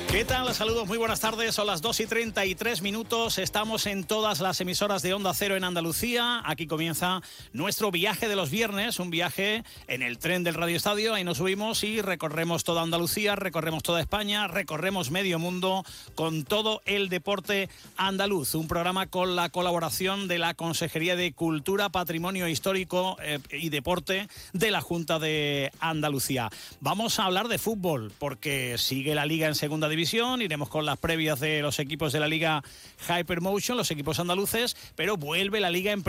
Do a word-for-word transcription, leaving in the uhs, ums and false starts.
¿Qué tal? Saludos, muy buenas tardes. Son las dos y treinta y tres minutos. Estamos en todas las emisoras de Onda Cero en Andalucía. Aquí comienza nuestro viaje de los viernes, un viaje en el tren del Radio Estadio. Ahí nos subimos y recorremos toda Andalucía, recorremos toda España, recorremos medio mundo con todo el deporte andaluz. Un programa con la colaboración de la Consejería de Cultura, Patrimonio Histórico eh, y Deporte de la Junta de Andalucía. Vamos a hablar de fútbol porque sigue la Liga en segunda división. Iremos con las previas de los equipos de la Liga Hypermotion, los equipos andaluces, pero vuelve la Liga en